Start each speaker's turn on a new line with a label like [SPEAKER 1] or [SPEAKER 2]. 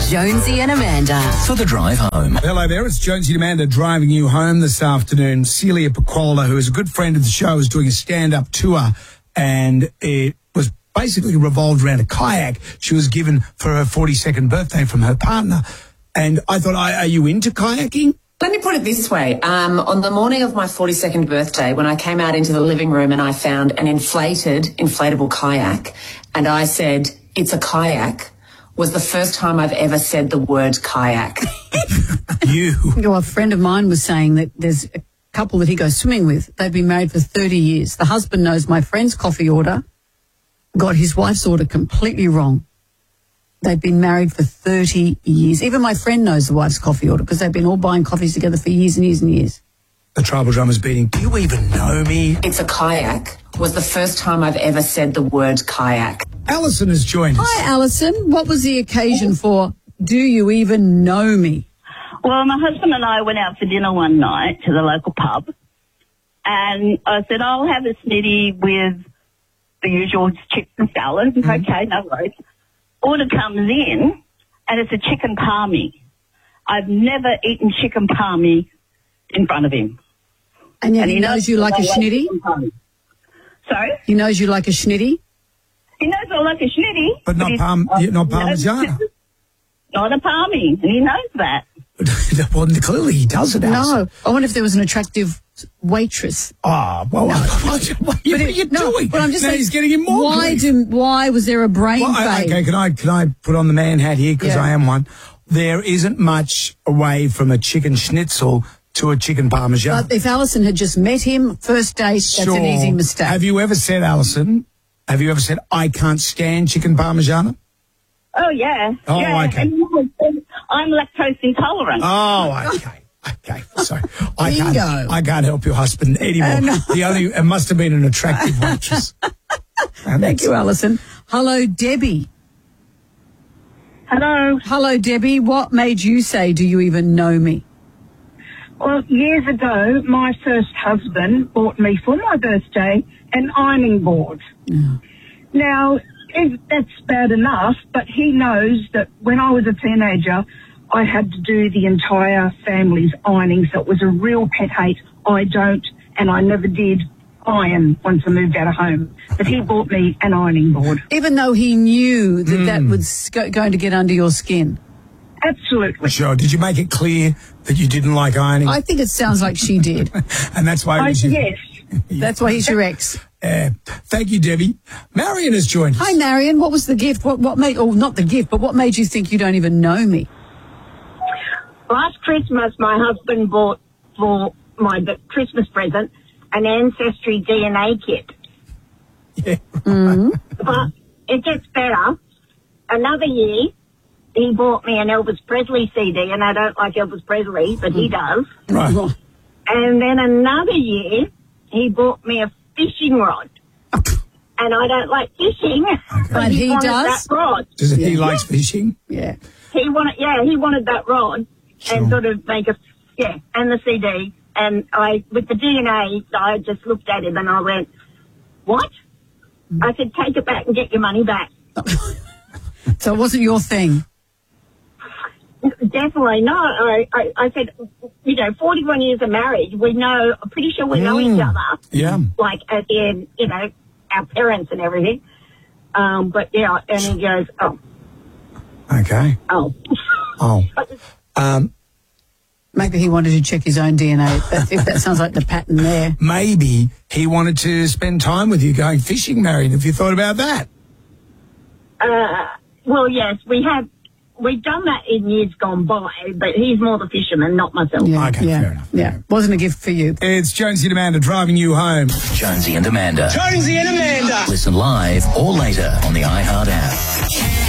[SPEAKER 1] Jonesy and Amanda.
[SPEAKER 2] For the drive home.
[SPEAKER 3] Hello there, it's Jonesy and Amanda driving you home this afternoon. Celia Piccola, who is a good friend of the show, is doing a stand-up tour, and it was basically revolved around a kayak she was given for her 42nd birthday from her partner. And I thought, are you into kayaking?
[SPEAKER 4] Let me put it this way. On the morning of my 42nd birthday, when I came out into the living room and I found an inflatable kayak, and I said, it's a kayak, was the first time I've ever said the word kayak.
[SPEAKER 5] Well, a friend of mine was saying that there's a couple that he goes swimming with. They've been married for 30 years. The husband knows my friend's coffee order, got his wife's order completely wrong. They've been married for 30 years. Even my friend knows the wife's coffee order because they've been all buying coffees together for years and years and years.
[SPEAKER 3] The tribal drum is beating. Do you even know me?
[SPEAKER 4] It's a kayak was the first time I've ever said the word kayak.
[SPEAKER 3] Alison has joined us.
[SPEAKER 5] Hi, Alison. What was the occasion for Do You Even Know Me?
[SPEAKER 6] Well, my husband and I went out for dinner one night to the local pub, and I said, I'll have a snitty with the usual chicken salad. Okay, no worries. Order comes in, and it's a chicken palmy. I've never eaten chicken palmy in front of him.
[SPEAKER 5] And yet he knows you like a schnitty?
[SPEAKER 6] Sorry?
[SPEAKER 5] He knows you like a schnitty?
[SPEAKER 6] He knows I like a schnitty.
[SPEAKER 3] But not Parmigiana.
[SPEAKER 6] Not a palmy, and he knows that.
[SPEAKER 3] Well, clearly he doesn't, Alison.
[SPEAKER 5] No. I wonder if there was an attractive waitress.
[SPEAKER 3] Oh, well, what are you doing?
[SPEAKER 5] But I'm just
[SPEAKER 3] now
[SPEAKER 5] saying,
[SPEAKER 3] he's getting him more grief.
[SPEAKER 5] Why was there a brain fade?
[SPEAKER 3] Okay, can I put on the man hat here, because I am one. There isn't much away from a chicken schnitzel to a chicken parmesan.
[SPEAKER 5] But if Alison had just met him, first date, that's an easy mistake.
[SPEAKER 3] Have you ever said, Alison, I can't stand chicken parmesan?
[SPEAKER 6] Oh, yeah.
[SPEAKER 3] Oh,
[SPEAKER 6] yeah.
[SPEAKER 3] okay.
[SPEAKER 6] And I'm lactose intolerant.
[SPEAKER 3] Oh, okay. Okay, sorry. I
[SPEAKER 5] Bingo.
[SPEAKER 3] can't help your husband anymore. It must have been an attractive waitress.
[SPEAKER 5] Thank you, Alison. Hello, Debbie.
[SPEAKER 7] Hello.
[SPEAKER 5] Hello, Debbie. What made you say, do you even know me?
[SPEAKER 7] Well, years ago, my first husband bought me for my birthday an ironing board.
[SPEAKER 5] Oh.
[SPEAKER 7] Now, that's bad enough, but he knows that when I was a teenager, I had to do the entire family's ironing, so it was a real pet hate. I don't, and I never did iron once I moved out of home. But he bought me an ironing board.
[SPEAKER 5] Even though he knew that that was going to get under your skin?
[SPEAKER 7] Absolutely.
[SPEAKER 3] Sure. Did you make it clear that you didn't like ironing?
[SPEAKER 5] I think it sounds like she did.
[SPEAKER 3] And that's why
[SPEAKER 7] Yes.
[SPEAKER 5] That's why he's your ex.
[SPEAKER 3] Thank you, Debbie. Marion has joined us.
[SPEAKER 5] Hi, Marion. What was the gift? What made, or not the gift, but what made you think you don't even know me?
[SPEAKER 8] Last Christmas, my husband bought for my Christmas present an Ancestry DNA kit.
[SPEAKER 3] Yeah.
[SPEAKER 8] But it gets better. Another year, he bought me an Elvis Presley CD, and I don't like Elvis Presley, but he does.
[SPEAKER 3] Right.
[SPEAKER 8] And then another year, he bought me a fishing rod. And I don't like fishing, but he wanted
[SPEAKER 5] does?
[SPEAKER 8] that rod.
[SPEAKER 3] He likes fishing?
[SPEAKER 5] Yeah.
[SPEAKER 8] He wanted that rod.
[SPEAKER 3] Sure.
[SPEAKER 8] And sort of make and the CD. And with the DNA, I just looked at him and I went, what? I said, take it back and get your money back.
[SPEAKER 5] So it wasn't your thing?
[SPEAKER 8] Definitely not. I said, 41 years of marriage, I'm pretty sure we know each other.
[SPEAKER 3] Yeah.
[SPEAKER 8] Like, as in, our parents and everything. But yeah, and he goes, oh.
[SPEAKER 3] Okay.
[SPEAKER 8] Oh.
[SPEAKER 3] Oh.
[SPEAKER 5] Maybe he wanted to check his own DNA, if that sounds like the pattern there.
[SPEAKER 3] Maybe he wanted to spend time with you going fishing, Marion. Have you thought about that?
[SPEAKER 8] Well, yes, we've done that in years gone by, but he's more the fisherman, not myself.
[SPEAKER 5] Yeah,
[SPEAKER 3] Okay, fair enough.
[SPEAKER 5] Yeah, wasn't a gift for you.
[SPEAKER 3] It's Jonesy and Amanda driving you home.
[SPEAKER 2] Jonesy and Amanda.
[SPEAKER 3] Jonesy and Amanda!
[SPEAKER 2] Listen live or later on the iHeart app.